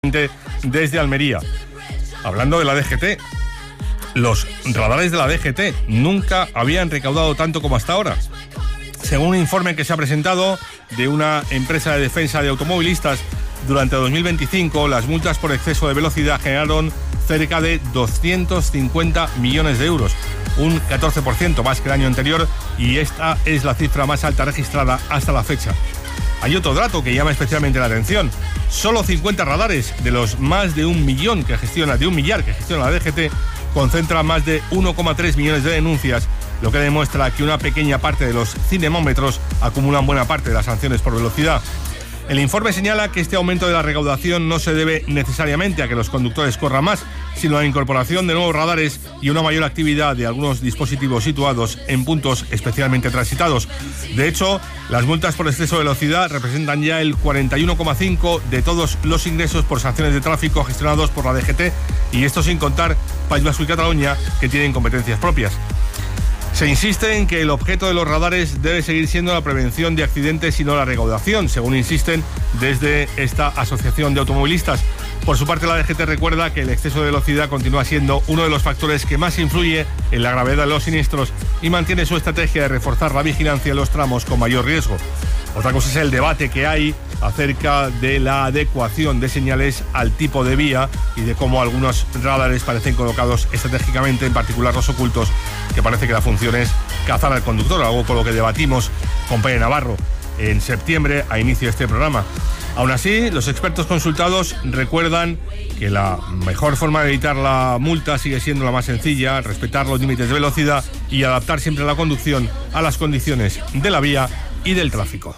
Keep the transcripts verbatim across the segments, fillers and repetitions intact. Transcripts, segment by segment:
Desde Almería. Hablando de la D G T, los radares de la D G T nunca habían recaudado tanto como hasta ahora. Según un informe que se ha presentado de una empresa de defensa de automovilistas, durante dos mil veinticinco las multas por exceso de velocidad generaron cerca de doscientos cincuenta millones de euros, un catorce por ciento más que el año anterior, y esta es la cifra más alta registrada hasta la fecha. Hay otro dato que llama especialmente la atención. Solo cincuenta radares de los más de un millón que gestiona, de un millar que gestiona la D G T, concentran más de uno coma tres millones de denuncias, lo que demuestra que una pequeña parte de los cinemómetros acumulan buena parte de las sanciones por velocidad. El informe señala que este aumento de la recaudación no se debe necesariamente a que los conductores corran más, sino a la incorporación de nuevos radares y una mayor actividad de algunos dispositivos situados en puntos especialmente transitados. De hecho, las multas por exceso de velocidad representan ya el cuarenta y uno coma cinco por ciento de todos los ingresos por sanciones de tráfico gestionados por la D G T, y esto sin contar País Vasco y Cataluña, que tienen competencias propias. Se insiste en que el objeto de los radares debe seguir siendo la prevención de accidentes y no la recaudación, según insisten desde esta asociación de automovilistas. Por su parte, la D G T recuerda que el exceso de velocidad continúa siendo uno de los factores que más influye en la gravedad de los siniestros y mantiene su estrategia de reforzar la vigilancia en los tramos con mayor riesgo. Otra cosa es el debate que hay acerca de la adecuación de señales al tipo de vía y de cómo algunos radares parecen colocados estratégicamente, en particular los ocultos, que parece que la función es cazar al conductor, algo con lo que debatimos con Pere Navarro en septiembre a inicio de este programa. Aún así, los expertos consultados recuerdan que la mejor forma de evitar la multa sigue siendo la más sencilla: respetar los límites de velocidad y adaptar siempre la conducción a las condiciones de la vía y del tráfico.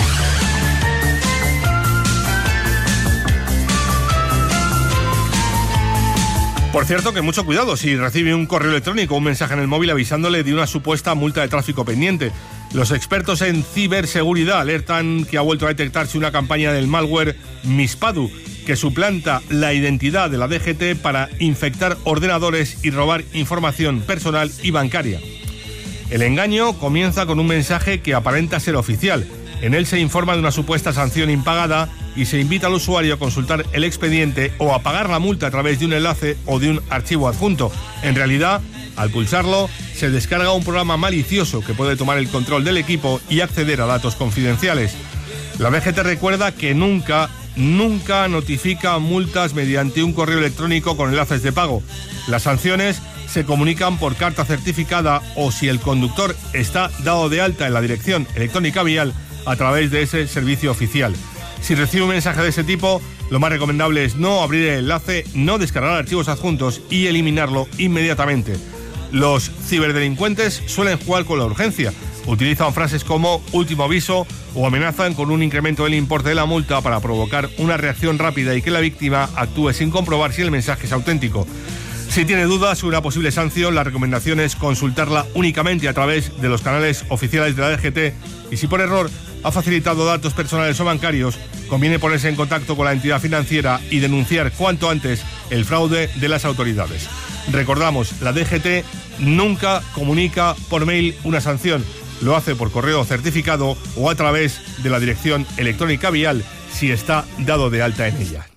Por cierto, que mucho cuidado si recibe un correo electrónico o un mensaje en el móvil avisándole de una supuesta multa de tráfico pendiente. Los expertos en ciberseguridad alertan que ha vuelto a detectarse una campaña del malware Mispadu, que suplanta la identidad de la D G T para infectar ordenadores y robar información personal y bancaria. El engaño comienza con un mensaje que aparenta ser oficial. En él se informa de una supuesta sanción impagada y se invita al usuario a consultar el expediente o a pagar la multa a través de un enlace o de un archivo adjunto. En realidad, al pulsarlo, se descarga un programa malicioso que puede tomar el control del equipo y acceder a datos confidenciales. La D G T recuerda que nunca, nunca notifica multas mediante un correo electrónico con enlaces de pago. Las sanciones se comunican por carta certificada o, si el conductor está dado de alta en la dirección electrónica vial, a través de ese servicio oficial. Si recibe un mensaje de ese tipo, lo más recomendable es no abrir el enlace, no descargar archivos adjuntos y eliminarlo inmediatamente. Los ciberdelincuentes suelen jugar con la urgencia. Utilizan frases como último aviso o amenazan con un incremento del importe de la multa para provocar una reacción rápida y que la víctima actúe sin comprobar si el mensaje es auténtico. Si tiene dudas sobre una posible sanción, la recomendación es consultarla únicamente a través de los canales oficiales de la D G T, y si por error ha facilitado datos personales o bancarios, conviene ponerse en contacto con la entidad financiera y denunciar cuanto antes el fraude de las autoridades. Recordamos, la D G T nunca comunica por mail una sanción, lo hace por correo certificado o a través de la dirección electrónica vial si está dado de alta en ella.